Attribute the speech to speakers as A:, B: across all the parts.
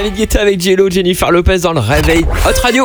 A: David Guetta avec Jello, Jennifer Lopez dans le réveil Hot Radio.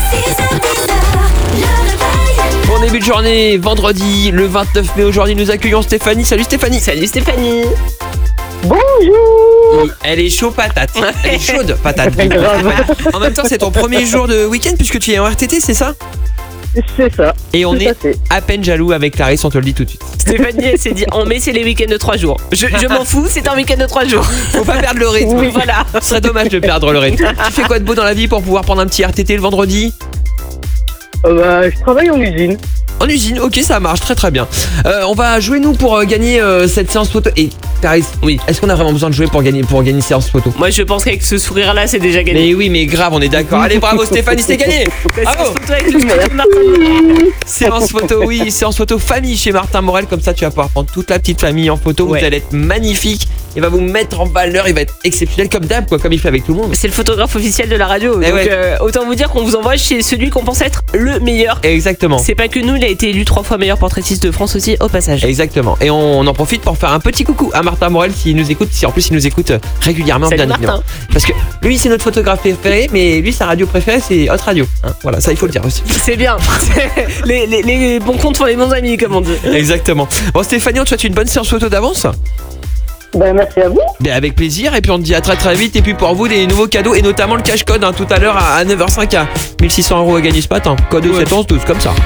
A: Bon début de journée, vendredi, le 29 mai. Aujourd'hui, nous accueillons Stéphanie. Salut Stéphanie.
B: Salut Stéphanie.
C: Bonjour.
A: Elle est chaud patate. Elle est chaude patate. En même temps, c'est ton premier jour de week-end puisque tu es en RTT, c'est ça?
C: C'est ça.
A: Et on est à peine jaloux avec Clarisse, on te le dit tout de suite.
B: Stéphanie, elle s'est dit en mai, c'est les week-ends de 3 jours. Je m'en fous, c'est un week-end de 3 jours.
A: Faut pas perdre le rythme.
B: Oui, voilà.
A: Ce serait dommage de perdre le rythme. Tu fais quoi de beau dans la vie pour pouvoir prendre un petit RTT le vendredi?
C: Je travaille en usine.
A: En usine, ok, ça marche très très bien. On va jouer nous pour gagner cette séance photo. Et Clarisse,
B: oui,
A: est-ce qu'on a vraiment besoin de jouer pour gagner une séance photo?
B: Moi je pense qu'avec ce sourire là c'est déjà gagné.
A: Mais oui, mais grave, on est d'accord. Allez, bravo Stéphanie, c'est gagné. Bravo. Séance photo, oui, séance photo famille chez Martin Morel. Comme ça tu vas pouvoir prendre toute la petite famille en photo.
B: Ouais.
A: Vous allez être magnifique. Il va vous mettre en valeur, il va être exceptionnel comme d'hab, quoi, comme il fait avec tout le monde.
B: C'est le photographe officiel de la radio. Donc autant vous dire qu'on vous envoie chez celui qu'on pense être le meilleur.
A: Exactement.
B: C'est pas que nous, il a été élu 3 fois meilleur portraitiste de France aussi au passage.
A: Exactement. Et on en profite pour faire un petit coucou à Martin Morel s'il nous écoute, si en plus il nous écoute régulièrement.
B: Salut
A: bien
B: Martin.
A: évidemment. Parce que lui c'est notre photographe préféré, mais lui sa radio préférée c'est Hot Radio. Hein, voilà, ça il faut le dire aussi.
B: C'est bien. les bons comptes font les bons amis, comme on dit.
A: Exactement. Bon Stéphanie, on te souhaite une bonne séance photo d'avance.
C: Merci à vous.
A: Ben, avec plaisir, et puis on te dit à très très vite. Et puis pour vous des nouveaux cadeaux et notamment le cash code tout à l'heure à 9h05 à 1600 € à gagner ce matin. Code 71112 comme ça.